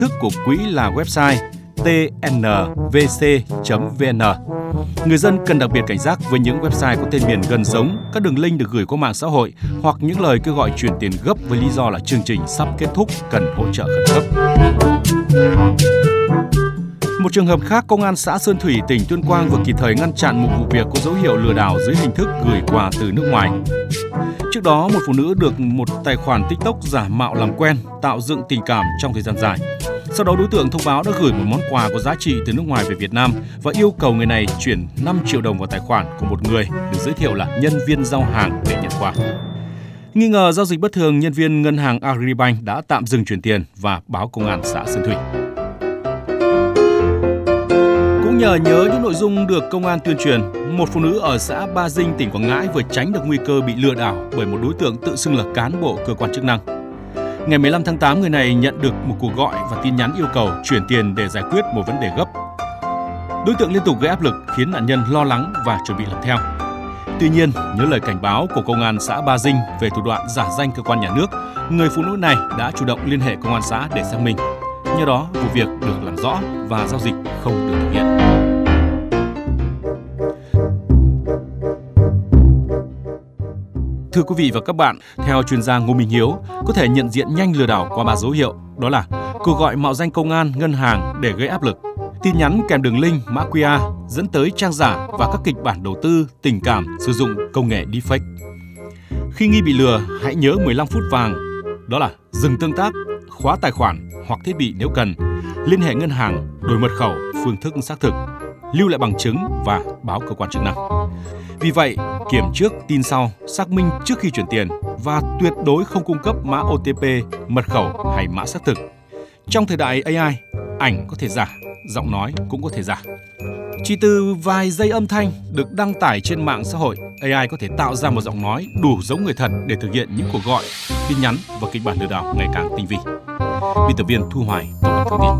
thức của quỹ là website tnvc.vn. Người dân cần đặc biệt cảnh giác với những website có tên miền gần giống, các đường link được gửi qua mạng xã hội hoặc những lời kêu gọi chuyển tiền gấp với lý do là chương trình sắp kết thúc cần hỗ trợ khẩn cấp. Một trường hợp khác, Công an xã Sơn Thủy, tỉnh Tuyên Quang vừa kịp thời ngăn chặn một vụ việc có dấu hiệu lừa đảo dưới hình thức gửi quà từ nước ngoài. Trước đó, một phụ nữ được một tài khoản TikTok giả mạo làm quen, tạo dựng tình cảm trong thời gian dài. Sau đó, đối tượng thông báo đã gửi một món quà có giá trị từ nước ngoài về Việt Nam và yêu cầu người này chuyển 5 triệu đồng vào tài khoản của một người được giới thiệu là nhân viên giao hàng để nhận quà. Nghi ngờ giao dịch bất thường, nhân viên ngân hàng Agribank đã tạm dừng chuyển tiền và báo Công an xã Sơn Thủy. Cũng nhờ những nội dung được công an tuyên truyền, một phụ nữ ở xã Ba Dinh, tỉnh Quảng Ngãi vừa tránh được nguy cơ bị lừa đảo bởi một đối tượng tự xưng là cán bộ cơ quan chức năng. Ngày 15 tháng 8, người này nhận được một cuộc gọi và tin nhắn yêu cầu chuyển tiền để giải quyết một vấn đề gấp. Đối tượng liên tục gây áp lực khiến nạn nhân lo lắng và chuẩn bị làm theo. Tuy nhiên, nhớ lời cảnh báo của Công an xã Ba Dinh về thủ đoạn giả danh cơ quan nhà nước, người phụ nữ này đã chủ động liên hệ Công an xã để xác minh. Nhờ đó, vụ việc được làm rõ và giao dịch không được thực hiện. Thưa quý vị và các bạn, theo chuyên gia Ngô Minh Hiếu, có thể nhận diện nhanh lừa đảo qua 3 dấu hiệu, đó là cuộc gọi mạo danh công an, ngân hàng để gây áp lực, tin nhắn kèm đường link, mã QR dẫn tới trang giả và các kịch bản đầu tư, tình cảm sử dụng công nghệ deepfake. Khi nghi bị lừa, hãy nhớ 15 phút vàng, đó là dừng tương tác, khóa tài khoản hoặc thiết bị nếu cần, liên hệ ngân hàng, đổi mật khẩu, phương thức xác thực, lưu lại bằng chứng và báo cơ quan chức năng. Vì vậy, kiểm trước, tin sau, xác minh trước khi chuyển tiền và tuyệt đối không cung cấp mã OTP, mật khẩu hay mã xác thực. Trong thời đại AI, ảnh có thể giả, giọng nói cũng có thể giả. Chỉ từ vài giây âm thanh được đăng tải trên mạng xã hội, AI có thể tạo ra một giọng nói đủ giống người thật để thực hiện những cuộc gọi, tin nhắn và kịch bản lừa đảo ngày càng tinh vi. Biên tập viên Thu Hoài tổng hợp thông tin.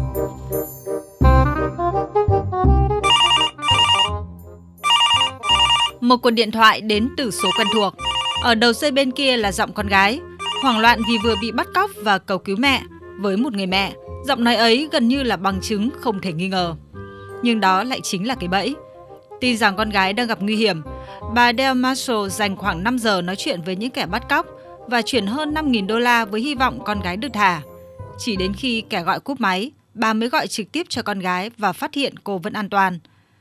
Một cuộc điện thoại đến từ số quen thuộc. Ở đầu dây bên kia là giọng con gái, hoảng loạn vì vừa bị bắt cóc và cầu cứu mẹ. Với một người mẹ, giọng nói ấy gần như là bằng chứng không thể nghi ngờ. Nhưng đó lại chính là cái bẫy. Tin rằng con gái đang gặp nguy hiểm, bà Del Marshall dành khoảng 5 giờ nói chuyện với những kẻ bắt cóc và chuyển hơn 5.000 đô la với hy vọng con gái được thả. Chỉ đến khi kẻ gọi cúp máy, bà mới gọi trực tiếp cho con gái và phát hiện cô vẫn an toàn.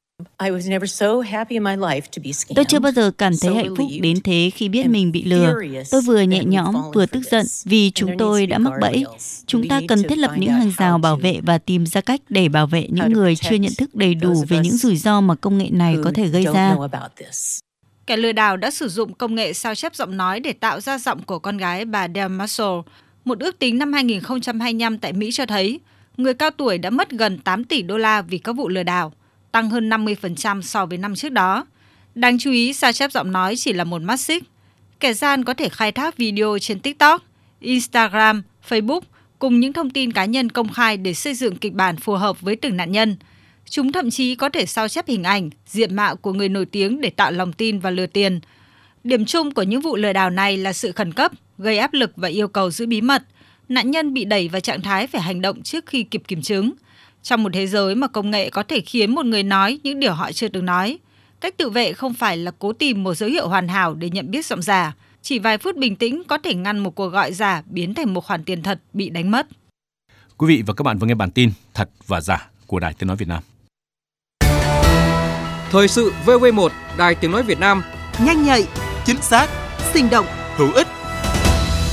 Tôi chưa bao giờ cảm thấy hạnh phúc đến thế khi biết mình bị lừa. Tôi vừa nhẹ nhõm, vừa tức giận vì chúng tôi đã mắc bẫy. Chúng ta cần thiết lập những hàng rào bảo vệ và tìm ra cách để bảo vệ những người chưa nhận thức đầy đủ về những rủi ro mà công nghệ này có thể gây ra. Kẻ lừa đảo đã sử dụng công nghệ sao chép giọng nói để tạo ra giọng của con gái bà Del Marshall. Một ước tính năm 2025 tại Mỹ cho thấy, người cao tuổi đã mất gần 8 tỷ đô la vì các vụ lừa đảo, tăng hơn 50% so với năm trước đó. Đáng chú ý, sao chép giọng nói chỉ là một mắt xích. Kẻ gian có thể khai thác video trên TikTok, Instagram, Facebook cùng những thông tin cá nhân công khai để xây dựng kịch bản phù hợp với từng nạn nhân. Chúng thậm chí có thể sao chép hình ảnh, diện mạo của người nổi tiếng để tạo lòng tin và lừa tiền. Điểm chung của những vụ lừa đảo này là sự khẩn cấp, gây áp lực và yêu cầu giữ bí mật. Nạn nhân bị đẩy vào trạng thái phải hành động trước khi kịp kiểm chứng. Trong một thế giới mà công nghệ có thể khiến một người nói những điều họ chưa từng nói, cách tự vệ không phải là cố tìm một dấu hiệu hoàn hảo để nhận biết giọng giả. Chỉ vài phút bình tĩnh có thể ngăn một cuộc gọi giả biến thành một khoản tiền thật bị đánh mất. Quý vị và các bạn vừa nghe bản tin Thật và Giả của Đài Tiếng nói Việt Nam. Thời sự VV1, Đài Tiếng nói Việt Nam, nhanh nhạy, chính xác, sinh động, hữu ích.